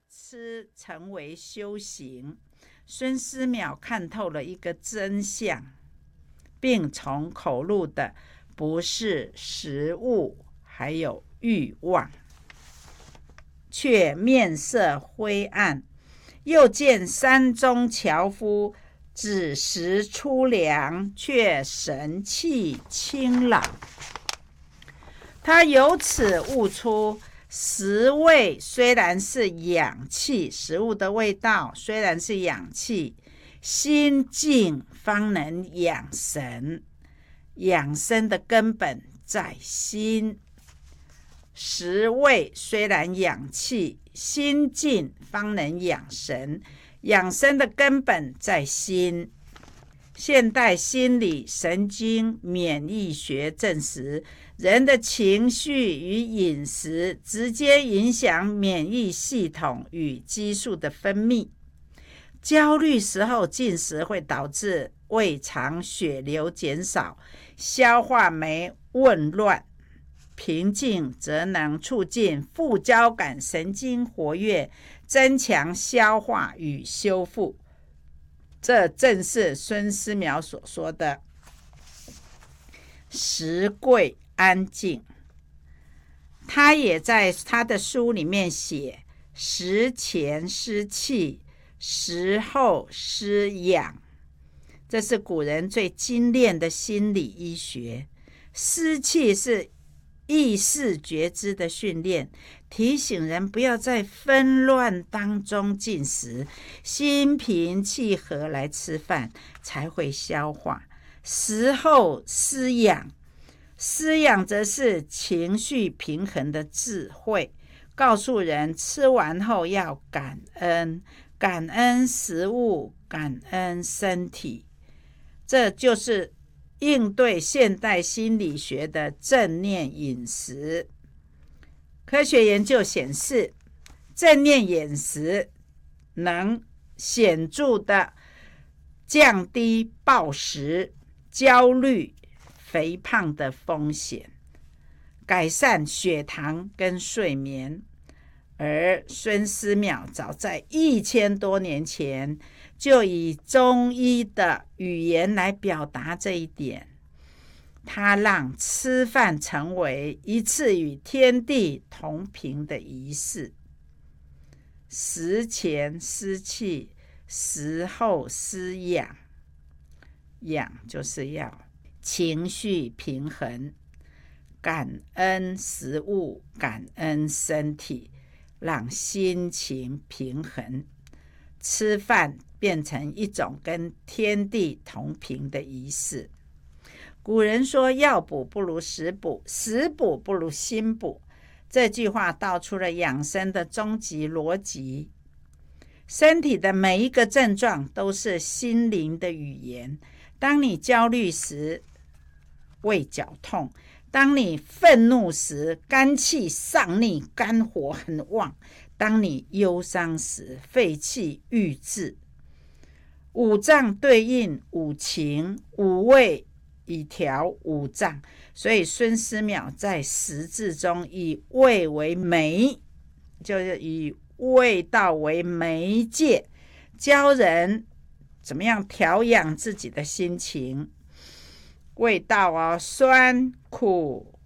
吃成为修行。孙思邈看透了一个真相，并从口入的不是食物，还有欲望，却面色灰暗。又见山中樵夫只食粗粮，却神气清朗。他由此悟出，食味虽然是氧气，食物的味道虽然是氧气，心静方能养神，养生的根本在心。食味虽然氧气，心静方能养神，养生的根本在心。现代心理神经免疫学证实，人的情绪与饮食直接影响免疫系统与激素的分泌。焦虑时候进食会导致胃肠血流减少，消化酶紊乱。平静则能促进副交感神经活跃，增强消化与修复。这正是孙思邈所说的食贵安静。他也在他的书里面写，食前失气，食后失养。这是古人最精炼的心理医学。失气是意识觉知的训练，提醒人不要在纷乱当中进食，心平气和来吃饭，才会消化。食后失养，失养则是情绪平衡的智慧，告诉人吃完后要感恩，感恩食物，感恩身体。这就是应对现代心理学的正念饮食。科学研究显示，正念饮食能显著的降低暴食、焦虑、肥胖的风险，改善血糖跟睡眠。而孙思邈早在1000多年前就以中医的语言来表达这一点。他让吃饭成为一次与天地同频的仪式。食前失气，食后失养。养就是要情绪平衡，感恩食物，感恩身体，让心情平衡。吃饭变成一种跟天地同频的仪式。古人说，药补不如食补，食补不如心补。这句话道出了养生的终极逻辑。身体的每一个症状都是心灵的语言。当你焦虑时，胃绞痛；当你愤怒时，肝气上逆，肝火很旺；当你忧伤时，肺气郁滞。五脏对应五情，五味以调五脏。所以孙思邈在食字中以味为媒，就是以味道为媒介，教人怎么样调养自己的心情。味道酸、苦、